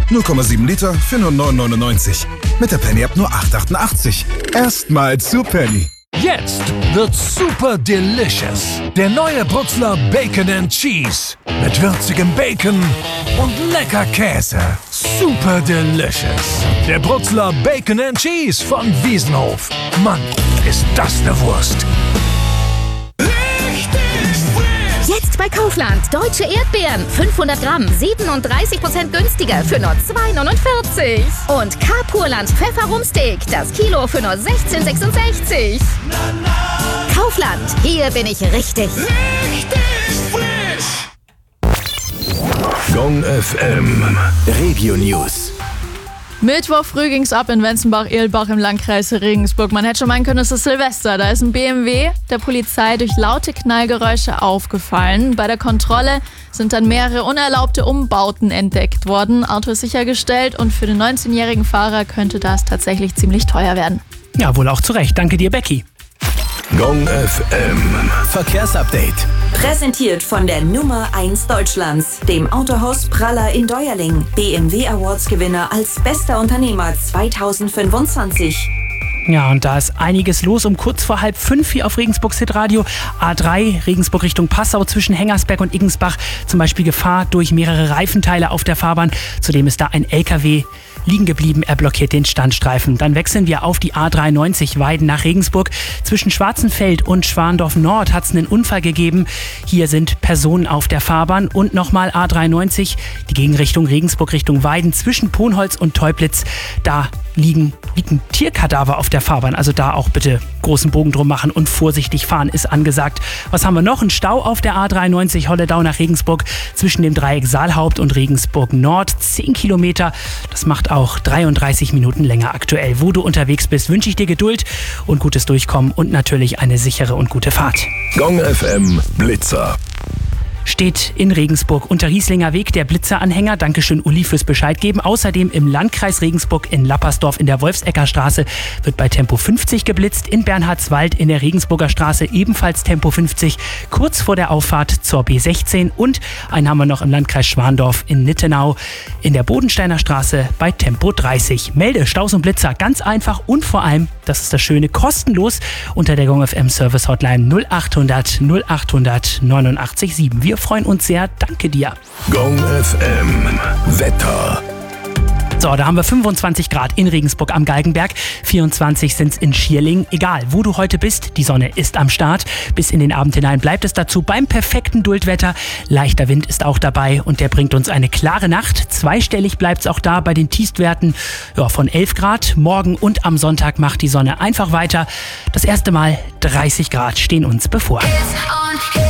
0,7 Liter für nur 9,99. Mit der Penny App nur 8,88. Erstmal zu Penny. Jetzt wird's super delicious. Der neue Brutzler Bacon and Cheese. Mit würzigem Bacon und lecker Käse. Super delicious. Der Brutzler Bacon and Cheese von Wiesenhof. Mann, ist das eine Wurst. Jetzt bei Kaufland. Deutsche Erdbeeren. 500 Gramm. 37% günstiger für nur 2,49. Und Carpurland Pfefferrumsteak. Das Kilo für nur 16,66. Kaufland. Hier bin ich richtig. Gong FM Regio News. Mittwoch früh ging's ab in Wenzenbach-Ehlbach im Landkreis Regensburg. Man hätte schon meinen können, es ist Silvester. Da ist ein BMW der Polizei durch laute Knallgeräusche aufgefallen. Bei der Kontrolle sind dann mehrere unerlaubte Umbauten entdeckt worden. Auto ist sichergestellt und für den 19-jährigen Fahrer könnte das tatsächlich ziemlich teuer werden. Ja, wohl auch zu Recht. Danke dir, Becky. Gong FM Verkehrsupdate. Präsentiert von der Nummer 1 Deutschlands, dem Autohaus Praller in Deuerling. BMW Awards Gewinner als bester Unternehmer 2025. Ja, und da ist einiges los um kurz vor 4:30 hier auf Regensburgs Hitradio. A3, Regensburg Richtung Passau zwischen Hengersberg und Iggensbach. Zum Beispiel Gefahr durch mehrere Reifenteile auf der Fahrbahn. Zudem ist da ein LKW liegen geblieben, er blockiert den Standstreifen. Dann wechseln wir auf die A93 Weiden nach Regensburg. Zwischen Schwarzenfeld und Schwandorf Nord hat es einen Unfall gegeben. Hier sind Personen auf der Fahrbahn. Und nochmal A93, die Gegenrichtung Regensburg Richtung Weiden zwischen Ponholz und Teublitz. Da liegen Tierkadaver auf der Fahrbahn. Also da auch bitte großen Bogen drum machen und vorsichtig fahren ist angesagt. Was haben wir noch? Ein Stau auf der A93 Holledau nach Regensburg zwischen dem Dreieck Saalhaupt und Regensburg Nord. 10 Kilometer. Das macht auch 33 Minuten länger aktuell. Wo du unterwegs bist, wünsche ich dir Geduld und gutes Durchkommen und natürlich eine sichere und gute Fahrt. Gong FM Blitzer. Steht in Regensburg unter Rieslinger Weg der Blitzeranhänger. Dankeschön Uli fürs Bescheid geben. Außerdem im Landkreis Regensburg in Lappersdorf in der Wolfsecker Straße wird bei Tempo 50 geblitzt. In Bernhardswald in der Regensburger Straße ebenfalls Tempo 50, kurz vor der Auffahrt zur B16. Und einen haben wir noch im Landkreis Schwandorf in Nittenau in der Bodensteiner Straße bei Tempo 30. Melde Staus und Blitzer ganz einfach und vor allem, das ist das Schöne, kostenlos unter der Gong FM Service Hotline 0800 0800 89 7. Wir freuen uns sehr. Danke dir. Gong FM Wetter. So, da haben wir 25 Grad in Regensburg am Galgenberg, 24 sind es in Schierling. Egal, wo du heute bist, die Sonne ist am Start. Bis in den Abend hinein bleibt es dazu beim perfekten Duldwetter. Leichter Wind ist auch dabei und der bringt uns eine klare Nacht. Zweistellig bleibt es auch da bei den Tiefstwerten von 11 Grad. Morgen und am Sonntag macht die Sonne einfach weiter. Das erste Mal 30 Grad stehen uns bevor.